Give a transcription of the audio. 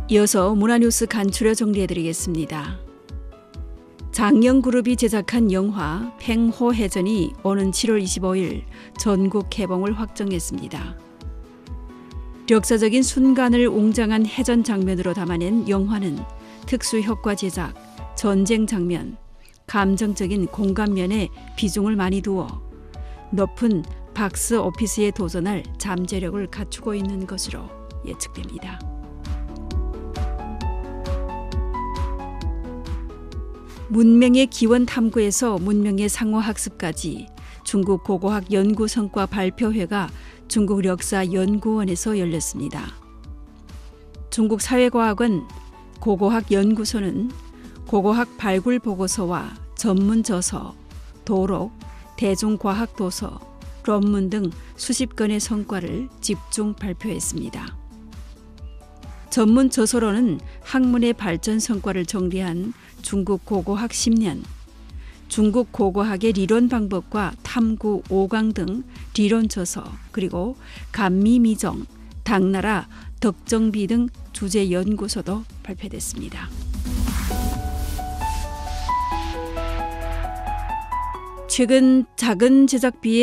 이어서 문화뉴스 간추려 정리해드리겠습니다. 장영그룹이 제작한 영화 팽호해전이 오는 7월 25일 전국 개봉을 확정했습니다. 역사적인 순간을 웅장한 해전 장면으로 담아낸 영화는 특수효과 제작, 전쟁 장면, 감정적인 공감면에 비중을 많이 두어 높은 박스 오피스에 도전할 잠재력을 갖추고 있는 것으로 예측됩니다. 문명의 기원 탐구에서 문명의 상호 학습까지 중국 고고학 연구 성과 발표회가 중국 역사연구원에서 열렸습니다. 중국 사회과학원 고고학 연구소는 고고학 발굴 보고서와 전문 저서, 도록, 대중과학 도서,論文등 수십 건의 성과를 집중 발표했습니다. 전문 저서로는 학문의 발전 성과를 정리한 중국 고고학 10년, 중국 고고학의 리론 방법과 탐구 5강 등 리론 저서, 그리고 감미미정, 당나라, 덕정비 등 주제 연구서도 발표됐습니다. 최근 작은 제작비에